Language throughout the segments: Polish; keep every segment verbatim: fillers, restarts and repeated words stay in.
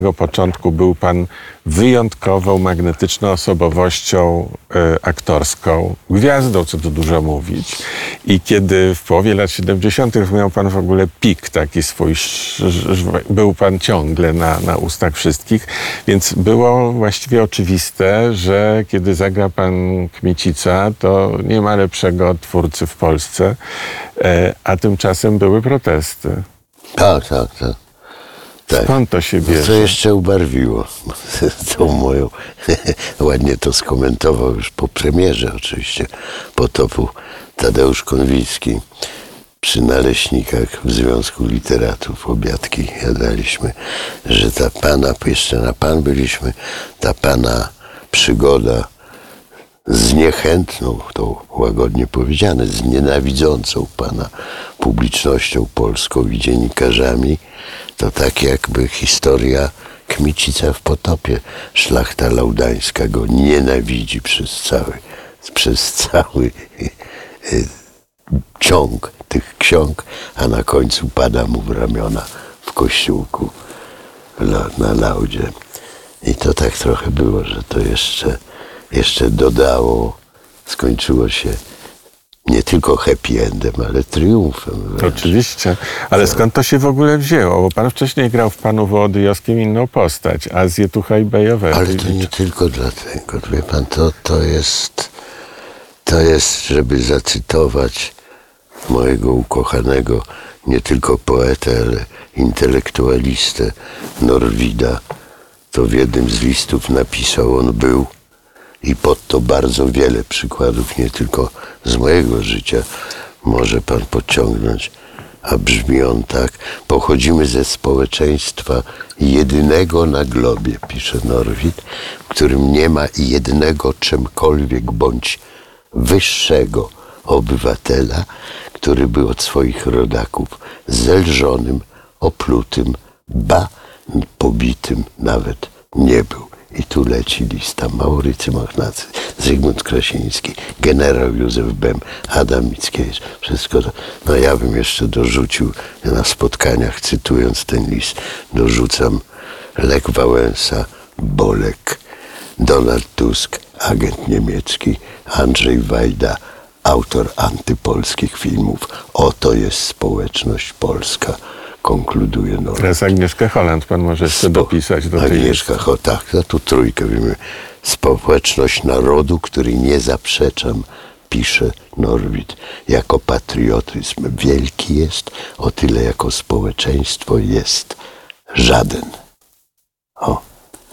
początku był pan wyjątkową, magnetyczną osobowością e, aktorską, gwiazdą, co tu dużo mówić. I kiedy w połowie lat siedemdziesiątych miał pan w ogóle pik taki swój, był pan ciągle na, na ustach wszystkich, więc było właściwie oczywiste, że kiedy zagra pan Kmicica, to nie ma lepszego twórcy w Polsce, e, a tymczasem były protesty. Tak, tak, tak. Tak. Skąd to się bierze? Co jeszcze ubarwiło tą moją, ładnie to skomentował już po premierze oczywiście, Potopu Tadeusz Konwicki. Przy Naleśnikach w Związku Literatów obiadki jadaliśmy, że ta pana, jeszcze na pan byliśmy, ta pana przygoda z niechętną, to łagodnie powiedziane, z nienawidzącą pana publicznością polską i dziennikarzami, to tak jakby historia Kmicica w Potopie. Szlachta laudańska go nienawidzi przez cały, przez cały ciąg tych ksiąg, a na końcu pada mu w ramiona w kościółku na laudzie. I to tak trochę było, że to jeszcze, jeszcze dodało, skończyło się nie tylko happy endem, ale triumfem. Wręcz. Oczywiście. Ale skąd to się w ogóle wzięło? Bo pan wcześniej grał w Panu Wołodyjowskim inną postać, Azję Tucha i Bejowego. Ale to nie tylko dlatego. Wie pan, to, to jest, to jest, żeby zacytować mojego ukochanego nie tylko poetę, ale intelektualistę Norwida. To w jednym z listów napisał, on był i pod to bardzo wiele przykładów, nie tylko z mojego życia, może pan podciągnąć. A brzmi on tak: pochodzimy ze społeczeństwa jedynego na globie, pisze Norwid, w którym nie ma jednego czymkolwiek bądź wyższego obywatela, który by od swoich rodaków zelżonym, oplutym, ba pobitym nawet nie był. I tu leci lista: Maurycy Mochnacy, Zygmunt Krasiński, generał Józef Bem, Adam Mickiewicz. Wszystko to. No ja bym jeszcze dorzucił na spotkaniach, cytując ten list, dorzucam Lech Wałęsa, Bolek, Donald Tusk, agent niemiecki, Andrzej Wajda, autor antypolskich filmów. Oto jest społeczność polska. Konkluduje Norwid. Teraz Agnieszkę Holland pan może jeszcze Spo- dopisać do tej Agnieszka Holland, tak, za tu trójkę wiemy. Społeczność narodu, który nie zaprzeczam, pisze Norwid. Jako patriotyzm wielki jest, o tyle jako społeczeństwo jest żaden. O.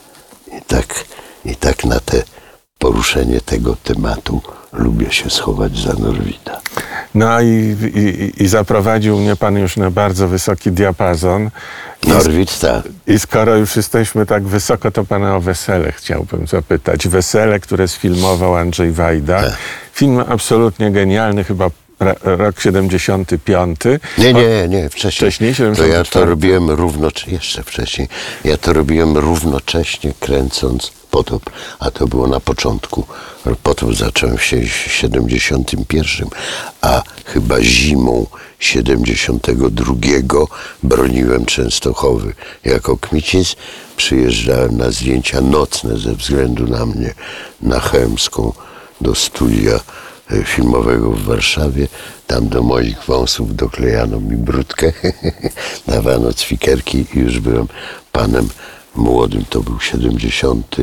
I tak, i tak na te poruszenie tego tematu lubię się schować za Norwida. No i, i, i zaprowadził mnie pan już na bardzo wysoki diapazon. I, Norwid, tak. I skoro już jesteśmy tak wysoko, to pana o Wesele chciałbym zapytać. Wesele, które sfilmował Andrzej Wajda. Tak. Film absolutnie genialny, chyba ra, rok siedemdziesiąty piąty. Nie, nie, nie, wcześniej. Wcześniej, To ja siedemdziesiąty czwarty. to robiłem równocześnie, jeszcze wcześniej. Ja to robiłem równocześnie, kręcąc Potop, a to było na początku. Potop zacząłem w siedemdziesiątym pierwszym, a chyba zimą siedemdziesiątego drugiego broniłem Częstochowy. Jako Kmicic przyjeżdżałem na zdjęcia nocne ze względu na mnie na Chełmską do studia filmowego w Warszawie. Tam do moich wąsów doklejano mi brudkę, dawano cwikierki i już byłem panem młodym. To był siedemdziesiąty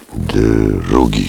drugi.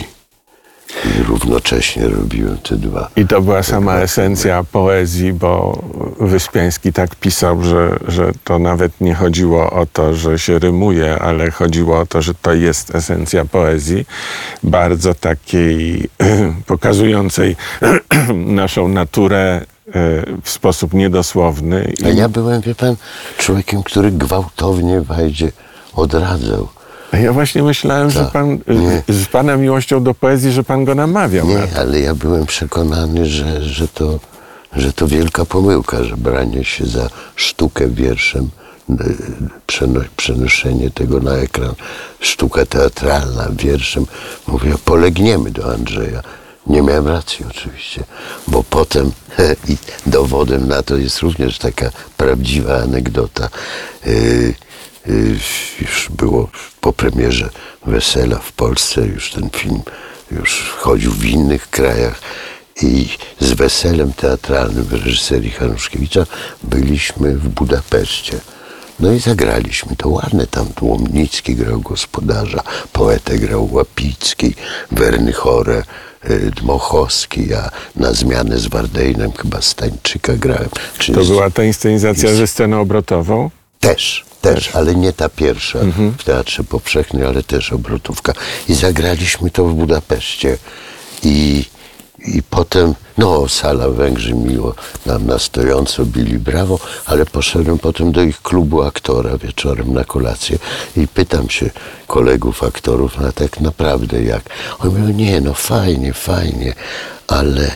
I równocześnie robiłem te dwa. I to była sama esencja poezji, bo Wyspiański tak pisał, że, że to nawet nie chodziło o to, że się rymuje, ale chodziło o to, że to jest esencja poezji, bardzo takiej pokazującej naszą naturę w sposób niedosłowny. A ja byłem, wie pan, człowiekiem, który gwałtownie Wajdzie odradzał. Ja właśnie myślałem, Ta, że pan nie. z pana miłością do poezji, że pan go namawiał. Nie, na to. ale ja byłem przekonany, że, że, to, że to wielka pomyłka, że branie się za sztukę wierszem, przeno, przenoszenie tego na ekran, sztuka teatralna wierszem. Mówię, polegniemy do Andrzeja. Nie miałem racji oczywiście, bo potem i dowodem na to jest również taka prawdziwa anegdota. Yy, y, już było po premierze Wesela w Polsce, już ten film już chodził w innych krajach i z Weselem teatralnym w reżyserii Hanuszkiewicza byliśmy w Budapeszcie. No i zagraliśmy to ładne, tam Łomnicki grał gospodarza, poetę grał Łapicki, Werny Chore, y, Dmochowski, a na zmianę z Wardejnem chyba Stańczyka grałem. Czy To była ta inscenizacja ze sceną obrotową? Też, też, ale nie ta pierwsza w Teatrze Powszechnym, ale też obrotówka. I zagraliśmy to w Budapeszcie. I, i potem, no sala Węgrzy miło nam na stojąco bili brawo, ale poszedłem potem do ich klubu aktora wieczorem na kolację i pytam się kolegów aktorów, no tak naprawdę jak? Oni mówią, nie, no fajnie, fajnie, ale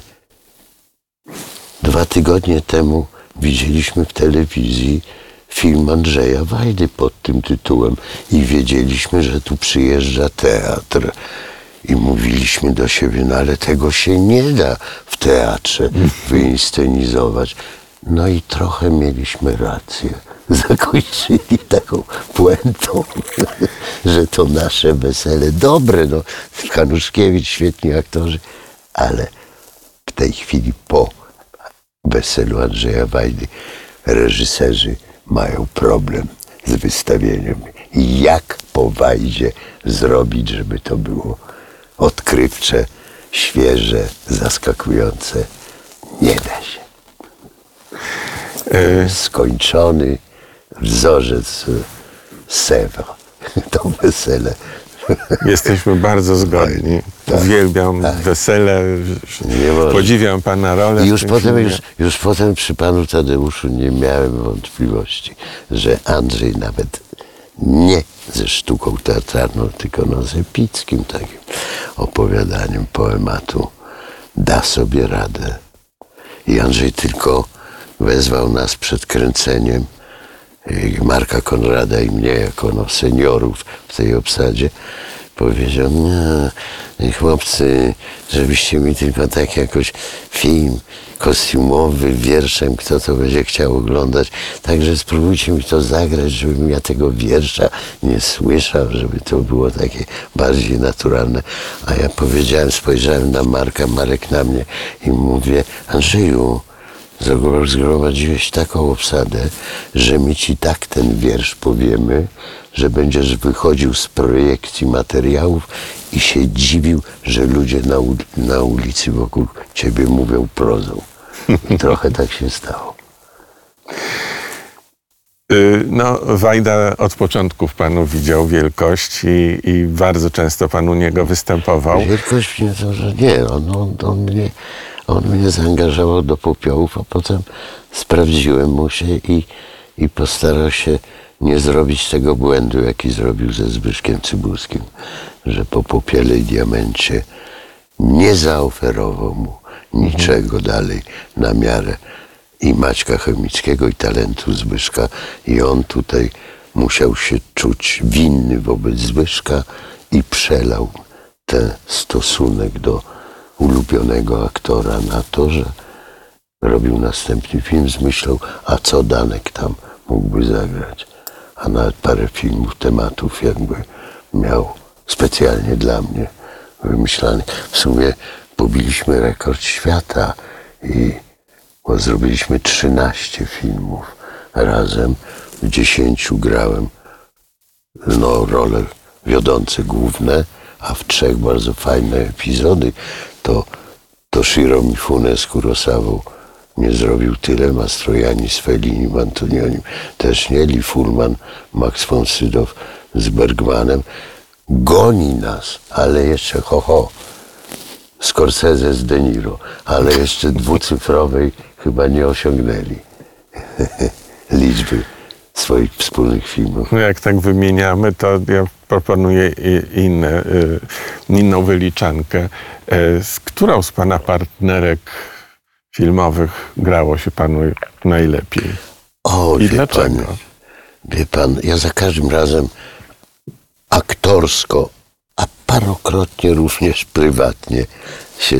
dwa tygodnie temu widzieliśmy w telewizji film Andrzeja Wajdy pod tym tytułem i wiedzieliśmy, że tu przyjeżdża teatr. I mówiliśmy do siebie, no ale tego się nie da w teatrze wyinscenizować. No i trochę mieliśmy rację. Zakończyli taką puentą, że to nasze wesele. Dobre, no, Hanuszkiewicz, świetni aktorzy, ale w tej chwili po weselu Andrzeja Wajdy reżyserzy mają problem z wystawieniem. I jak po Wajdzie zrobić, żeby to było odkrywcze, świeże, zaskakujące? Nie da się. E, Skończony wzorzec Sèvres. To wesele. Jesteśmy bardzo zgodni. Tak, Uwielbiam wesele, Nie może. podziwiam pana rolę. I w już tym potem, filmie. już, już potem przy panu Tadeuszu nie miałem wątpliwości, że Andrzej nawet nie ze sztuką teatralną, tylko no z epickim takim opowiadaniem poematu da sobie radę. I Andrzej tylko wezwał nas przed kręceniem, y, Marka Konrada i mnie jako no, seniorów w tej obsadzie. Powiedział, nie, chłopcy, żebyście mi tylko tak jakoś film kostiumowy, wierszem, kto to będzie chciał oglądać. Także spróbujcie mi to zagrać, żebym ja tego wiersza nie słyszał, żeby to było takie bardziej naturalne. A ja powiedziałem, spojrzałem na Marka, Marek na mnie i mówię, Andrzeju, zgromadziłeś taką obsadę, że my ci tak ten wiersz powiemy, że będziesz wychodził z projekcji materiałów i się dziwił, że ludzie na, ul na ulicy wokół ciebie mówią prozą. I trochę tak się stało. Y, No, Wajda od początku w panu widział wielkość i, i bardzo często pan u niego występował. Wielkość mnie to, że nie, on, on, on, mnie, on mnie zaangażował do Popiołów, a potem sprawdziłem mu się i, i postarał się nie zrobić tego błędu, jaki zrobił ze Zbyszkiem Cybulskim, że po Popiele i Diamencie nie zaoferował mu niczego dalej na miarę i Maćka Chemickiego, i talentu Zbyszka. I on tutaj musiał się czuć winny wobec Zbyszka i przelał ten stosunek do ulubionego aktora na to, że robił następny film z myślą, a co Danek tam mógłby zagrać. A nawet parę filmów, tematów jakby miał specjalnie dla mnie wymyślany. W sumie pobiliśmy rekord świata i bo zrobiliśmy trzynaście filmów razem. W dziesięciu grałem no, role wiodące główne, a w trzech bardzo fajne epizody. To, to Shiro Mifune z Kurosawą nie zrobił tyle, Mastroianni z Fellinim, Antonionim też nie, Lee Fullman, Max von Sydow z Bergmanem. Goni nas, ale jeszcze ho, ho. Scorsese z De Niro, ale jeszcze dwucyfrowej chyba nie osiągnęli liczby swoich wspólnych filmów. No jak tak wymieniamy, to ja proponuję i- inne, y, inną wyliczankę. Y, Z którą z pana partnerek filmowych grało się panu najlepiej? O, I wie dlaczego? pan, wie pan, ja za każdym razem aktorsko, a parokrotnie również prywatnie się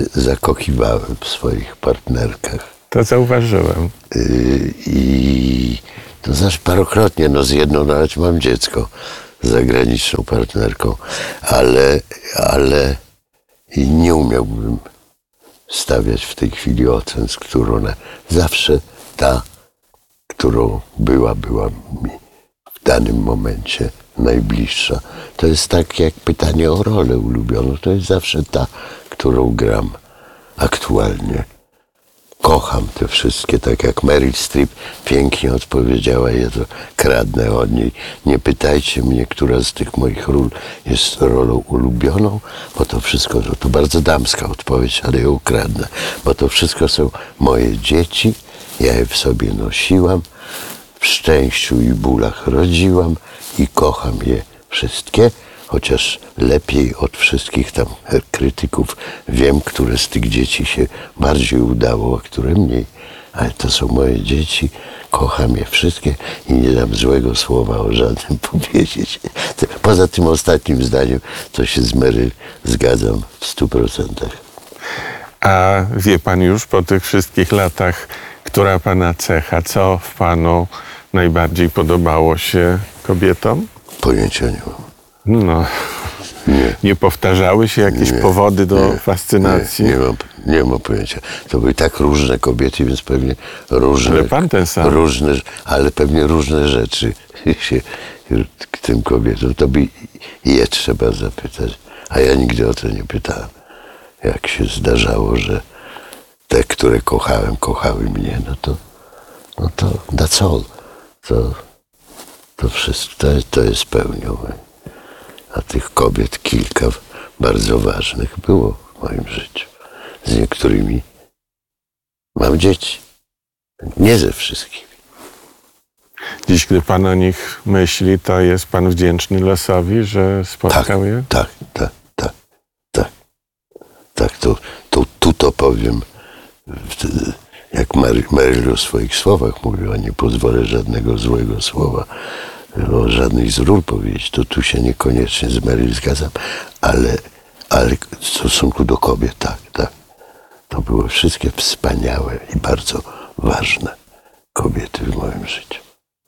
zakochiwałem w swoich partnerkach. To zauważyłem. Yy, I To znaczy parokrotnie, no z jedną nawet mam dziecko, z zagraniczną partnerką, ale, ale i nie umiałbym stawiać w tej chwili ocen, z którą ona, zawsze ta, którą była, była mi w danym momencie najbliższa. To jest tak jak pytanie o rolę ulubioną, to jest zawsze ta, którą gram aktualnie. Kocham te wszystkie, tak jak Meryl Streep pięknie odpowiedziała, ja to kradnę od niej. Nie pytajcie mnie, która z tych moich ról jest rolą ulubioną, bo to wszystko, to, to bardzo damska odpowiedź, ale ją kradnę, bo to wszystko są moje dzieci, ja je w sobie nosiłam, w szczęściu i bólach rodziłam i kocham je wszystkie. Chociaż lepiej od wszystkich tam krytyków wiem, które z tych dzieci się bardziej udało, a które mniej. Ale to są moje dzieci, kocham je wszystkie i nie dam złego słowa o żadnym powiedzieć. Poza tym ostatnim zdaniem to się z Meryl zgadzam w stu procentach. A wie pan już po tych wszystkich latach, która pana cecha, co w panu najbardziej podobało się kobietom? Pojęcia nie mam. No, Nie. nie powtarzały się jakieś Nie, powody do nie, fascynacji? Nie, nie, mam, nie mam pojęcia. To były tak różne kobiety, więc pewnie różne... Ale pan ten sam. Różne, ale pewnie różne rzeczy się k tym kobietom. To by je trzeba zapytać. A ja nigdy o to nie pytałem. Jak się zdarzało, że te, które kochałem, kochały mnie, no to no to that's all. To, to wszystko, to, to jest spełnione. A tych kobiet kilka bardzo ważnych było w moim życiu. Z niektórymi mam dzieci. Nie ze wszystkimi. Dziś, gdy pan o nich myśli, to jest pan wdzięczny losowi, że spotkał Tak, je? tak, tak, tak, tak. Tak, to, to tu to powiem, jak Meryl o swoich słowach mówiła, nie pozwolę żadnego złego słowa o żadnej z ról powiedzieć, to tu się niekoniecznie z Meryl zgadzam, ale, ale w stosunku do kobiet, tak, tak. To były wszystkie wspaniałe i bardzo ważne kobiety w moim życiu.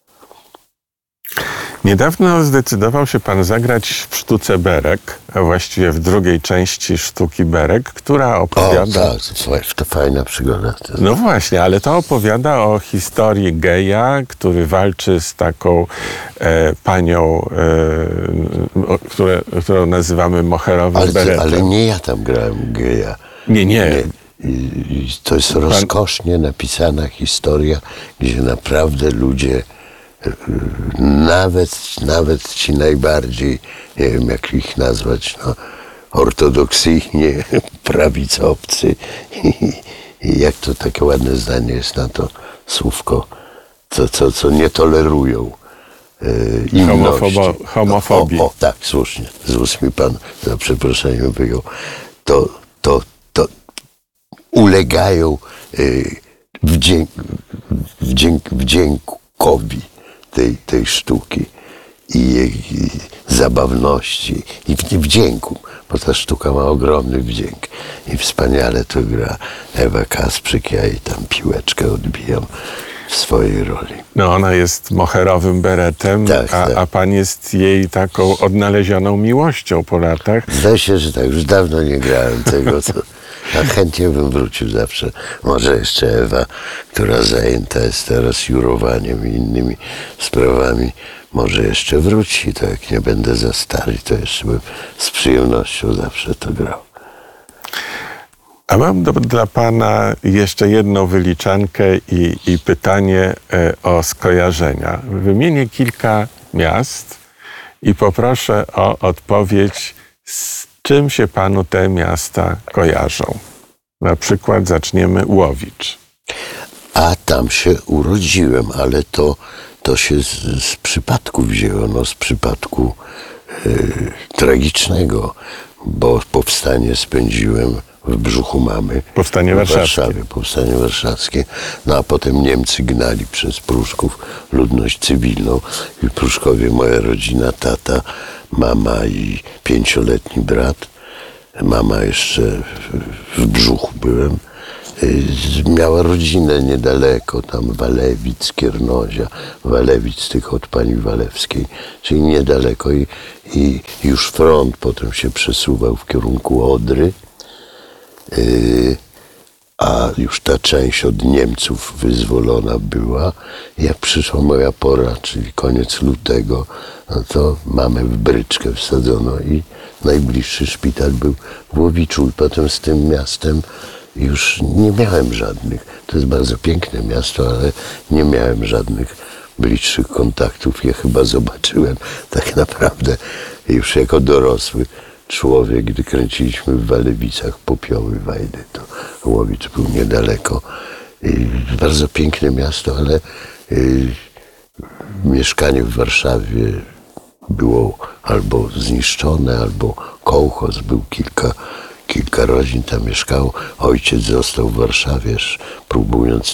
Niedawno zdecydował się pan zagrać w sztuce Berek, a właściwie w drugiej części sztuki Berek, która opowiada... O, tak, to fajna przygoda. No właśnie, ale to opowiada o historii geja, który walczy z taką e, panią, e, o, które, którą nazywamy moherowym ale, beretem. ale nie ja tam grałem geja. Nie, nie. nie. I, i to jest rozkosznie napisana historia, gdzie naprawdę ludzie, nawet, nawet ci najbardziej, nie wiem jak ich nazwać, no, ortodoksyjnie prawicowcy, i, i jak to takie ładne zdanie jest na to słówko, co, co, co nie tolerują y, inności. Homofobo- homofobii. O, o, tak, słusznie. Z ust mi pan za przeproszeniem wyjął. To, to, to ulegają y, wdzięk, wdzięk, wdziękowi tej, tej sztuki i jej i zabawności i wdzięku, bo ta sztuka ma ogromny wdzięk i wspaniale to gra Ewa Kasprzyk, ja jej tam piłeczkę odbijam w swojej roli. No ona jest moherowym beretem, Tak, a, tak. a pan jest jej taką odnalezioną miłością po latach. Zdaje się, że tak, już dawno nie grałem tego, to a chętnie bym wrócił zawsze. Może jeszcze Ewa, która zajęta jest teraz jurowaniem i innymi sprawami, może jeszcze wróci, to jak nie będę za stary, to jeszcze bym z przyjemnością zawsze to grał. A mam do, dla pana jeszcze jedną wyliczankę i, i pytanie e, o skojarzenia. Wymienię kilka miast i poproszę o odpowiedź, z czym się panu te miasta kojarzą. Na przykład zaczniemy Łowicz. A tam się urodziłem, ale to, to się z, z przypadku wzięło, no z przypadku y, tragicznego, bo powstanie spędziłem w brzuchu mamy. Powstanie w warszawskie. Warszawie, powstanie warszawskie. No a potem Niemcy gnali przez Pruszków ludność cywilną i w Pruszkowie moja rodzina, tata, mama i pięcioletni brat. Mama jeszcze w, w brzuchu byłem. y, miała rodzinę niedaleko, tam Walewic, Kiernozia, Walewic tylko od pani Walewskiej, czyli niedaleko i, i już front potem się przesuwał w kierunku Odry, y, a już ta część od Niemców wyzwolona była. Jak przyszła moja pora, czyli koniec lutego, no to mamę w bryczkę wsadzono i najbliższy szpital był w Łowiczu. I potem z tym miastem już nie miałem żadnych. To jest bardzo piękne miasto, ale nie miałem żadnych bliższych kontaktów. Je chyba zobaczyłem tak naprawdę już jako dorosły człowiek, gdy kręciliśmy w Walewicach Popioły Wajdy, to Łowicz był niedaleko. I bardzo piękne miasto, ale y, mieszkanie w Warszawie było albo zniszczone, albo kołchoz był, kilka, kilka rodzin tam mieszkało. Ojciec został w Warszawie, próbując y,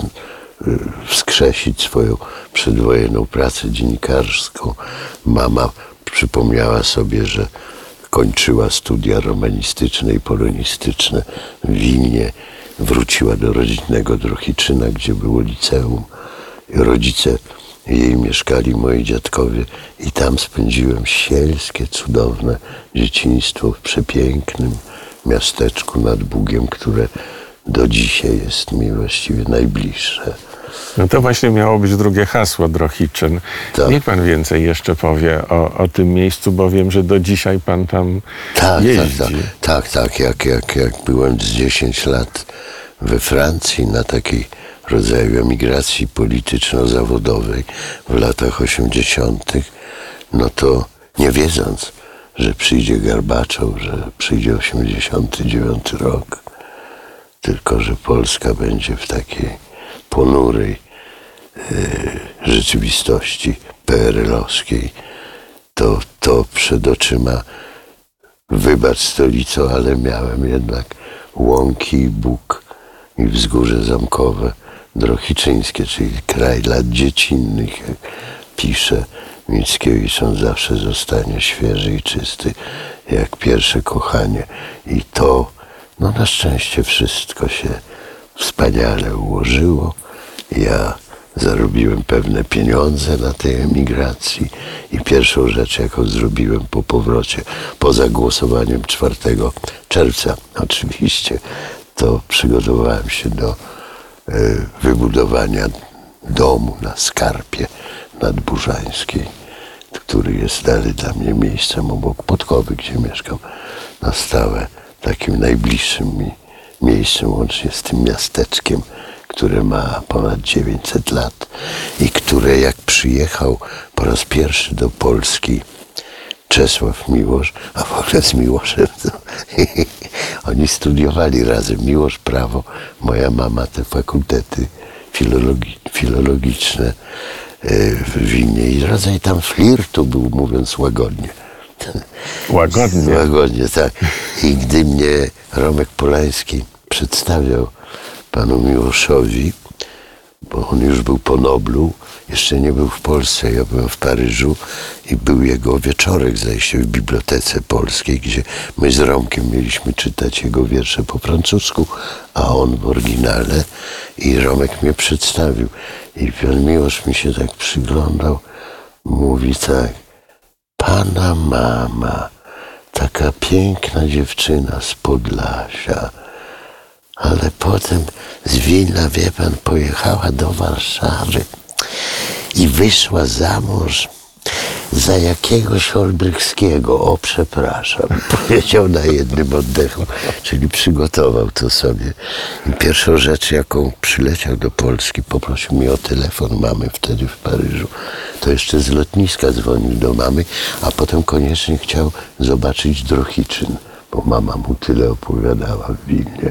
wskrzesić swoją przedwojenną pracę dziennikarską. Mama przypomniała sobie, że kończyła studia romanistyczne i polonistyczne w Wilnie. Wróciła do rodzinnego Drohiczyna, gdzie było liceum. Rodzice jej mieszkali, moi dziadkowie, i tam spędziłem sielskie, cudowne dzieciństwo w przepięknym miasteczku nad Bugiem, które do dzisiaj jest mi właściwie najbliższe. No to właśnie miało być drugie hasło, Drohiczyn. Tak. Niech pan więcej jeszcze powie o, o tym miejscu, bo wiem, że do dzisiaj pan tam Tak, jeździ. tak, tak, tak, tak. Jak, jak, jak byłem z dziesięć lat we Francji na takiej rodzaju emigracji polityczno-zawodowej w latach osiemdziesiątych, no to nie wiedząc, że przyjdzie Garbaczow, że przyjdzie osiemdziesiąty dziewiąty rok, tylko że Polska będzie w takiej ponurej y, rzeczywistości P R L-owskiej, to, to przed oczyma, wybacz stolico, ale miałem jednak łąki i Bóg i wzgórze zamkowe drohiczyńskie, czyli kraj lat dziecinnych, jak pisze Mickiewicz, on zawsze zostanie świeży i czysty, jak pierwsze kochanie. I to, no na szczęście wszystko się wspaniale ułożyło. Ja zarobiłem pewne pieniądze na tej emigracji i pierwszą rzecz, jaką zrobiłem po powrocie, poza głosowaniem czwartego czerwca oczywiście, to przygotowałem się do y, wybudowania domu na Skarpie Nadburzańskiej, który jest dalej dla mnie miejscem obok Podkowy, gdzie mieszkam na stałe, takim najbliższym mi miejscem, łącznie z tym miasteczkiem, które ma ponad dziewięćset lat i które, jak przyjechał po raz pierwszy do Polski Czesław Miłosz, a w ogóle z Miłoszem to oni studiowali razem, Miłosz prawo, moja mama te fakultety filologi, filologiczne w Wilnie i rodzaj tam flirtu był, mówiąc łagodnie. Łagodnie. Łagodnie, tak. I gdy mnie Romek Polański przedstawiał panu Miłoszowi, bo on już był po Noblu, jeszcze nie był w Polsce, ja byłem w Paryżu i był jego wieczorek, zdaje się, w Bibliotece Polskiej, gdzie my z Romkiem mieliśmy czytać jego wiersze po francusku, a on w oryginale, i Romek mnie przedstawił. I pan Miłosz mi się tak przyglądał, mówi tak: pana mama, taka piękna dziewczyna z Podlasia, ale potem z Wilna, wie pan, pojechała do Warszawy i wyszła za mąż za jakiegoś Olbrychskiego. O, przepraszam, powiedział na jednym oddechu, czyli przygotował to sobie. I pierwszą rzecz, jaką przyleciał do Polski, poprosił mnie o telefon mamy wtedy w Paryżu. To jeszcze z lotniska dzwonił do mamy, a potem koniecznie chciał zobaczyć Drohiczyn, bo mama mu tyle opowiadała w Wilnie.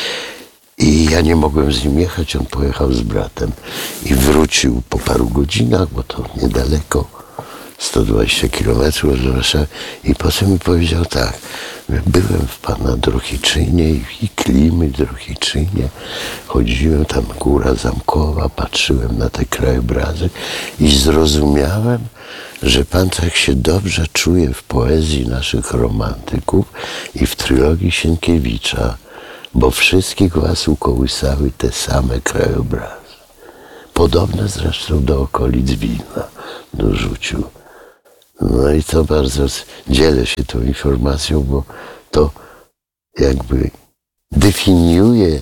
I ja nie mogłem z nim jechać, on pojechał z bratem i wrócił po paru godzinach, bo to niedaleko, sto dwadzieścia kilometrów od Warszawy, i potem mi powiedział tak: byłem w pana Drohiczynie i Klimy Drohiczynie, chodziłem tam, Góra Zamkowa, patrzyłem na te krajobrazy i zrozumiałem, że pan tak się dobrze czuje w poezji naszych romantyków i w trylogii Sienkiewicza, bo wszystkich was ukołysały te same krajobrazy. Podobne zresztą do okolic Wilna dorzucił. No i to bardzo dzielę się tą informacją, bo to jakby definiuje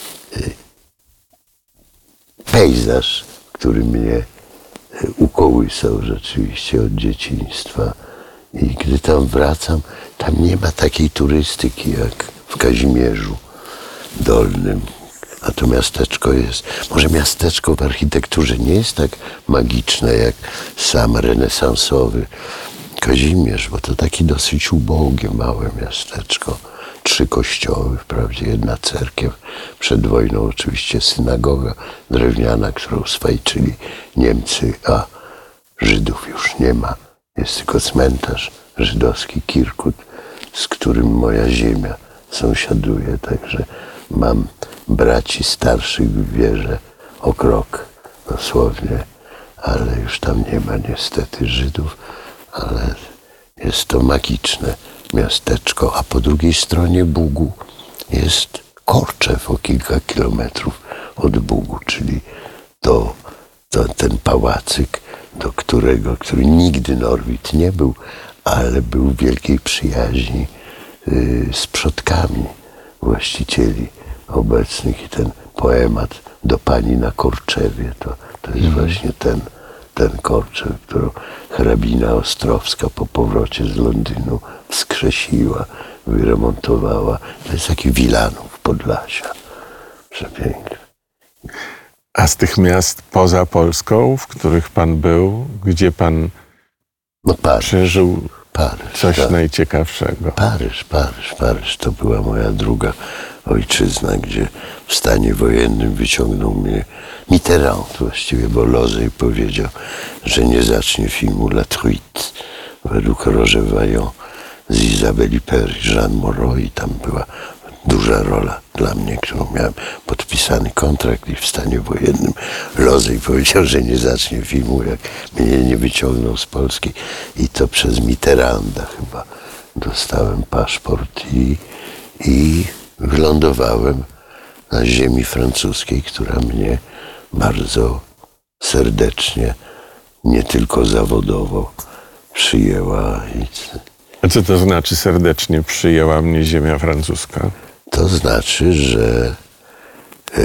pejzaż, który mnie ukołysał rzeczywiście od dzieciństwa. I gdy tam wracam, tam nie ma takiej turystyki jak w Kazimierzu Dolnym. A to miasteczko jest, może miasteczko w architekturze nie jest tak magiczne jak sam renesansowy Kazimierz, bo to taki dosyć ubogie, małe miasteczko. Trzy kościoły, wprawdzie jedna cerkiew, przed wojną oczywiście synagoga drewniana, którą swajczyli Niemcy, a Żydów już nie ma. Jest tylko cmentarz żydowski Kirkut, z którym moja ziemia sąsiaduje, także mam braci starszych w wierze o krok dosłownie, ale już tam nie ma niestety Żydów, ale jest to magiczne miasteczko, a po drugiej stronie Bugu jest Korczew o kilka kilometrów od Bugu, czyli to, to ten pałacyk, do którego, który nigdy Norwid nie był, ale był w wielkiej przyjaźni y, z przodkami właścicieli obecnych i ten poemat do pani na Korczewie, to, to jest mm. właśnie ten, ten Korczew, którą hrabina Ostrowska po powrocie z Londynu wskrzesiła, wyremontowała. To jest taki Wilanów Podlasia. Przepiękny. A z tych miast poza Polską, w których pan był, gdzie pan no Paryż, przeżył Paryż, coś tak. najciekawszego? Paryż, Paryż, Paryż. To była moja druga ojczyzna, gdzie w stanie wojennym wyciągnął mnie Mitterrand właściwie, bo Lozey powiedział, że nie zacznie filmu La Truite według Roger Vaillant z Isabelle Huppert i Jeanne Moreau i tam była duża rola dla mnie, którą miałem podpisany kontrakt i w stanie wojennym Lozey powiedział, że nie zacznie filmu, jak mnie nie wyciągnął z Polski i to przez Mitterranda chyba dostałem paszport i, i wylądowałem na ziemi francuskiej, która mnie bardzo serdecznie, nie tylko zawodowo przyjęła. I A co to znaczy serdecznie przyjęła mnie ziemia francuska? to znaczy, że e,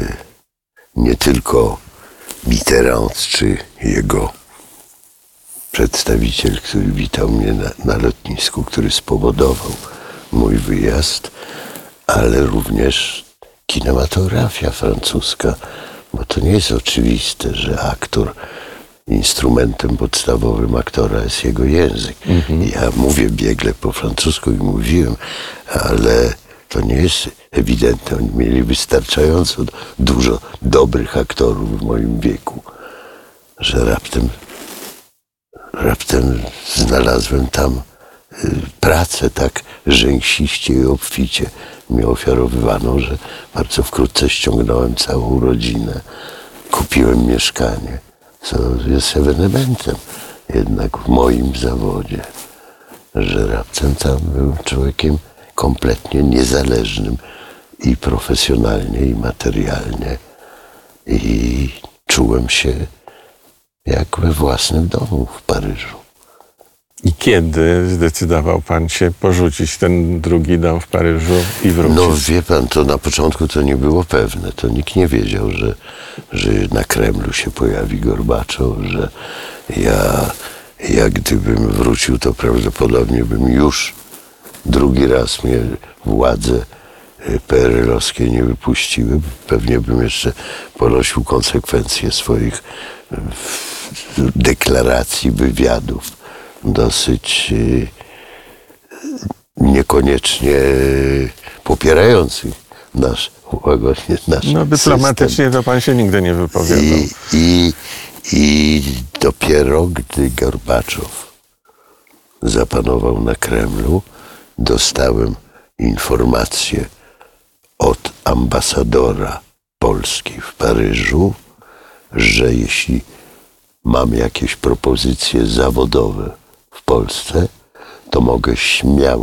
nie tylko Mitterrand czy jego przedstawiciel, który witał mnie na, na lotnisku, który spowodował mój wyjazd, ale również kinematografia francuska, bo to nie jest oczywiste, że aktor, instrumentem podstawowym aktora jest jego język. Mm-hmm. Ja mówię biegle po francusku i mówiłem, ale to nie jest ewidentne. Oni mieli wystarczająco dużo dobrych aktorów w moim wieku, że raptem, raptem znalazłem tam y, pracę tak rzęsiście i obficie mi ofiarowywano, że bardzo wkrótce ściągnąłem całą rodzinę. Kupiłem mieszkanie, co jest ewenementem jednak w moim zawodzie, że raptem tam byłem człowiekiem kompletnie niezależnym i profesjonalnie, i materialnie. I czułem się jak we własnym domu w Paryżu. I kiedy zdecydował pan się porzucić ten drugi dom w Paryżu i wrócić? No wie pan, to na początku to nie było pewne. To nikt nie wiedział, że, że na Kremlu się pojawi Gorbaczow, że ja, ja gdybym wrócił, to prawdopodobnie bym już drugi raz mnie władze P R L-owskie nie wypuściły. Pewnie bym jeszcze ponosił konsekwencje swoich deklaracji, wywiadów dosyć niekoniecznie popierających nasz łagodnie nasz No dyplomatycznie system. to pan się nigdy nie wypowiadał. I, i, I dopiero gdy Gorbaczow zapanował na Kremlu, dostałem informację od ambasadora Polski w Paryżu, że jeśli mam jakieś propozycje zawodowe w Polsce, to mogę śmiało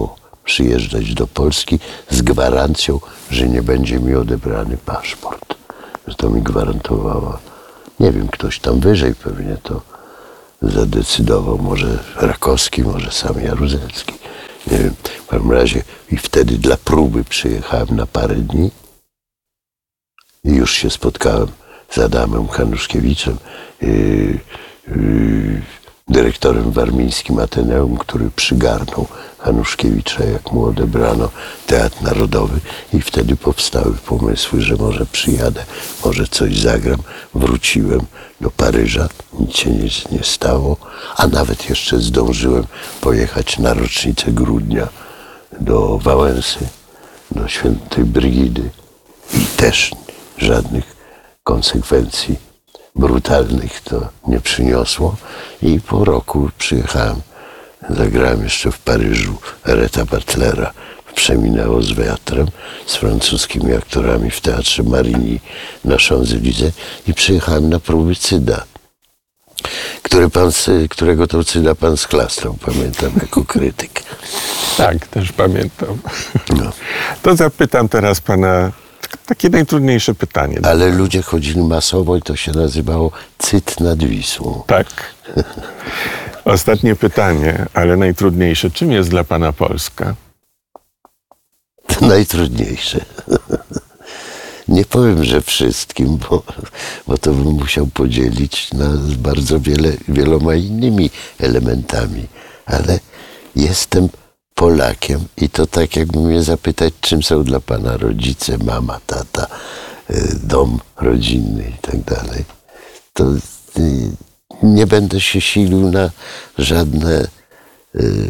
przyjeżdżać do Polski z gwarancją, że nie będzie mi odebrany paszport. Że to mi gwarantowała, nie wiem, ktoś tam wyżej pewnie to zadecydował, może Rakowski, może sam Jaruzelski. Nie wiem, w każdym razie i wtedy dla próby przyjechałem na parę dni i już się spotkałem z Adamem Hanuszkiewiczem, yy, yy, dyrektorem warmińskim Ateneum, który przygarnął Hanuszkiewicza, jak mu odebrano Teatr Narodowy i wtedy powstały pomysły, że może przyjadę, może coś zagram. Wróciłem do Paryża, nic się nie, nie stało, a nawet jeszcze zdążyłem pojechać na rocznicę grudnia do Wałęsy, do Świętej Brygidy i też żadnych konsekwencji brutalnych to nie przyniosło i po roku przyjechałem, zagrałem jeszcze w Paryżu Reta Butlera w Przeminęło z wiatrem z francuskimi aktorami w Teatrze Marigny na Champs-Élysées i przyjechałem na próby Cyda, który pan, którego to Cyda pan schlastał, pamiętam, jako krytyk. Tak, też pamiętam. No. To zapytam teraz pana takie najtrudniejsze pytanie. Ale ludzie chodzili masowo i to się nazywało Cyd nad Wisłą. Tak. Ostatnie pytanie, ale najtrudniejsze. Czym jest dla pana Polska? To najtrudniejsze. Nie powiem, że wszystkim, bo, bo to bym musiał podzielić na bardzo wiele, wieloma innymi elementami. Ale jestem Polakiem i to tak jakby mnie zapytać, czym są dla pana rodzice, mama, tata, dom rodzinny i tak dalej. To nie będę się silił na żadne y,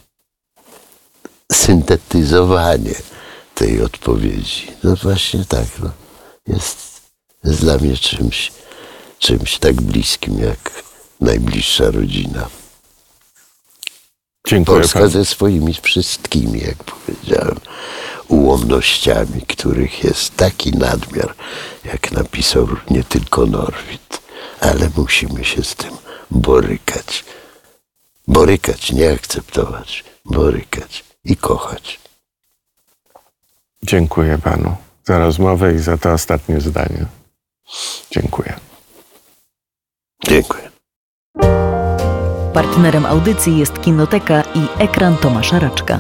syntetyzowanie tej odpowiedzi. No właśnie tak, no. Jest, jest dla mnie czymś, czymś tak bliskim jak najbliższa rodzina. Dziękuję Polska panu. ze swoimi wszystkimi, jak powiedziałem, ułomnościami, których jest taki nadmiar, jak napisał nie tylko Norwid, ale musimy się z tym borykać. Borykać, nie akceptować, borykać i kochać. Dziękuję panu za rozmowę i za to ostatnie zdanie. Dziękuję. Dziękuję. Partnerem audycji jest Kinoteka i Ekran Tomasza Raczka.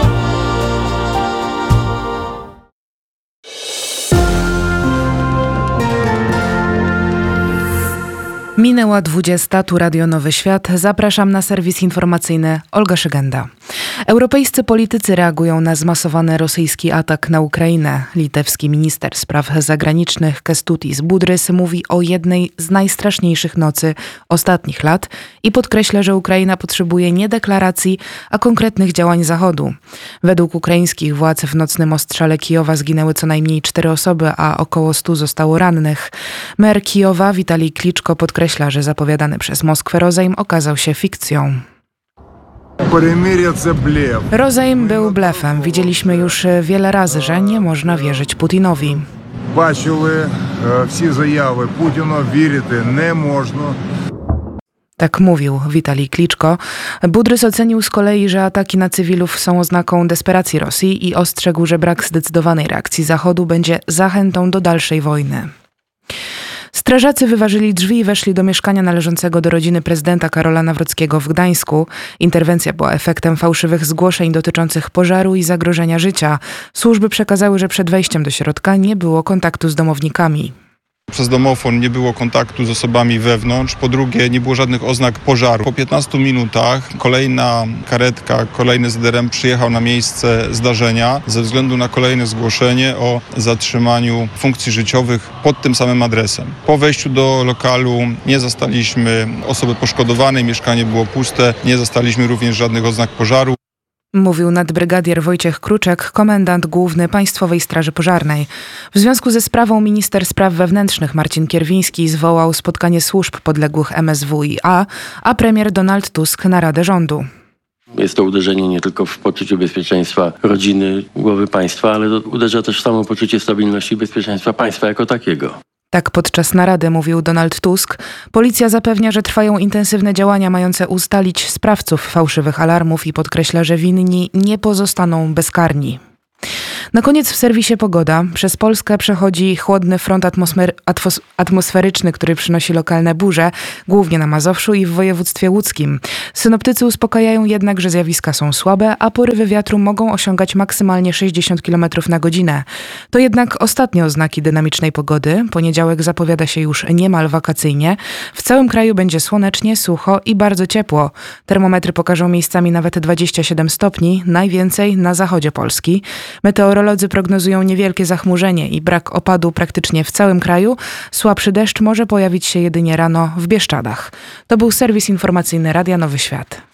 Minęła dwudziesta, tu Radio Nowy Świat. Zapraszam na serwis informacyjny Olga Szygenda. Europejscy politycy reagują na zmasowany rosyjski atak na Ukrainę. Litewski minister spraw zagranicznych Kęstutis Budrys mówi o jednej z najstraszniejszych nocy ostatnich lat i podkreśla, że Ukraina potrzebuje nie deklaracji, a konkretnych działań Zachodu. Według ukraińskich władz w nocnym ostrzale Kijowa zginęły co najmniej cztery osoby, a około stu zostało rannych. Mer Kijowa Witalij Kliczko podkreśla, że zapowiadany przez Moskwę rozejm okazał się fikcją. Rozejm był blefem. Widzieliśmy już wiele razy, że nie można wierzyć Putinowi. Бачили всі заяви Путіна, вірити не можна. Tak mówił Witalij Kliczko. Budrys ocenił z kolei, że ataki na cywilów są oznaką desperacji Rosji i ostrzegł, że brak zdecydowanej reakcji Zachodu będzie zachętą do dalszej wojny. Strażacy wyważyli drzwi i weszli do mieszkania należącego do rodziny prezydenta Karola Nawrockiego w Gdańsku. Interwencja była efektem fałszywych zgłoszeń dotyczących pożaru i zagrożenia życia. Służby przekazały, że przed wejściem do środka nie było kontaktu z domownikami. Przez domofon nie było kontaktu z osobami wewnątrz. Po drugie, nie było żadnych oznak pożaru. Po piętnastu minutach kolejna karetka, kolejny Z D R M przyjechał na miejsce zdarzenia ze względu na kolejne zgłoszenie o zatrzymaniu funkcji życiowych pod tym samym adresem. Po wejściu do lokalu nie zastaliśmy osoby poszkodowanej, mieszkanie było puste, nie zastaliśmy również żadnych oznak pożaru. Mówił nadbrygadier Wojciech Kruczek, komendant główny Państwowej Straży Pożarnej. W związku ze sprawą minister spraw wewnętrznych Marcin Kierwiński zwołał spotkanie służb podległych M S W i A, a premier Donald Tusk Naradę Rządu. Jest to uderzenie nie tylko w poczucie bezpieczeństwa rodziny, głowy państwa, ale to uderza też w samo poczucie stabilności i bezpieczeństwa państwa jako takiego. Tak podczas narady mówił Donald Tusk. Policja zapewnia, że trwają intensywne działania mające ustalić sprawców fałszywych alarmów i podkreśla, że winni nie pozostaną bezkarni. Na koniec w serwisie pogoda. Przez Polskę przechodzi chłodny front atmosfer- atmos- atmosferyczny, który przynosi lokalne burze, głównie na Mazowszu i w województwie łódzkim. Synoptycy uspokajają jednak, że zjawiska są słabe, a porywy wiatru mogą osiągać maksymalnie sześćdziesiąt kilometrów na godzinę. To jednak ostatnie oznaki dynamicznej pogody. Poniedziałek zapowiada się już niemal wakacyjnie. W całym kraju będzie słonecznie, sucho i bardzo ciepło. Termometry pokażą miejscami nawet dwadzieścia siedem stopni, najwięcej na zachodzie Polski. Meteorolodzy prognozują niewielkie zachmurzenie i brak opadu praktycznie w całym kraju. Słabszy deszcz może pojawić się jedynie rano w Bieszczadach. To był serwis informacyjny Radia Nowy Świat.